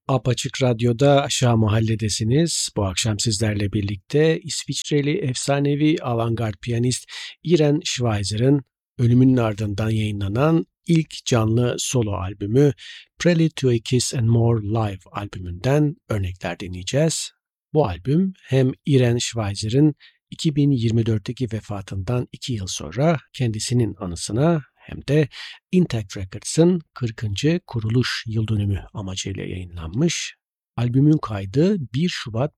Apaçık Radyo'da Aşağı Mahalledesiniz. Bu akşam sizlerle birlikte İsviçreli efsanevi avantgard piyanist Irene Schweizer'ın ölümünün ardından yayınlanan ilk canlı solo albümü Prelude to a Kiss and More Live albümünden örnekler dinleyeceğiz. Bu albüm hem Irene Schweizer'ın 2024'teki vefatından 2 yıl sonra kendisinin anısına hem de Intact Records'ın 40. kuruluş yıldönümü amacıyla yayınlanmış. Albümün kaydı 1 Şubat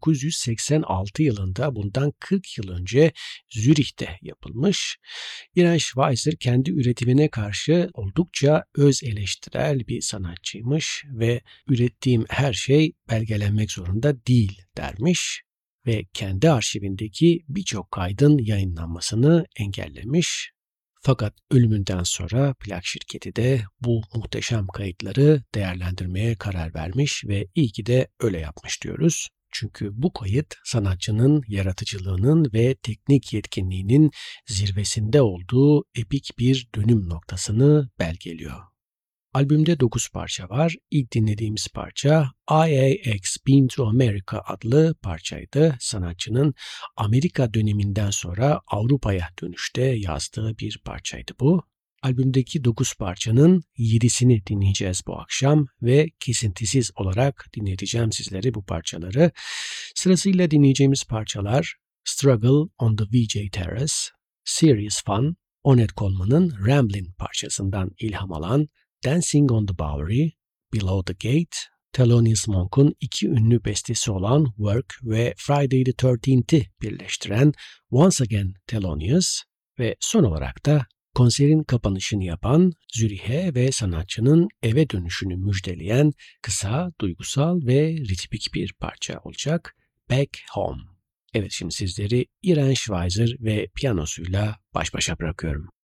1986 yılında bundan 40 yıl önce Zürih'te yapılmış. Irene Schweizer kendi üretimine karşı oldukça öz eleştirel bir sanatçıymış ve ürettiğim her şey belgelenmek zorunda değil dermiş ve kendi arşivindeki birçok kaydın yayınlanmasını engellemiş. Fakat ölümünden sonra plak şirketi de bu muhteşem kayıtları değerlendirmeye karar vermiş ve iyi ki de öyle yapmış diyoruz. Çünkü bu kayıt sanatçının yaratıcılığının ve teknik yetkinliğinin zirvesinde olduğu epik bir dönüm noktasını belgeliyor. Albümde 9 parça var. İlk dinlediğimiz parça IAX Been to America adlı parçaydı. Sanatçının Amerika döneminden sonra Avrupa'ya dönüşte yazdığı bir parçaydı bu. Albümdeki 9 parçanın 7'sini dinleyeceğiz bu akşam ve kesintisiz olarak dinleteceğim sizlere bu parçaları. Sırasıyla dinleyeceğimiz parçalar Struggle on the VJ Terrace, Serious Fun, Ornette Coleman'ın Ramblin' parçasından ilham alan Dancing on the Bowery, Below the Gate, Thelonious Monk'un iki ünlü bestesi olan Work ve Friday the 13th'i birleştiren Once Again Thelonious ve son olarak da konserin kapanışını yapan Zürih'e ve sanatçının eve dönüşünü müjdeleyen kısa, duygusal ve ritmik bir parça olacak Back Home. Evet, şimdi sizleri Irene Schweizer ve piyanosuyla baş başa bırakıyorum.